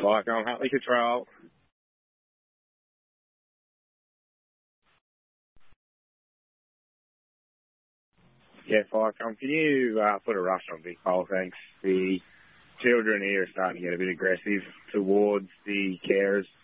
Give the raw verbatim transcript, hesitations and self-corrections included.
Like, I'm Huntley Control. Yeah, Firecom, can you uh, put a rush on Big Pole, thanks? The children here are starting to get a bit aggressive towards the carers.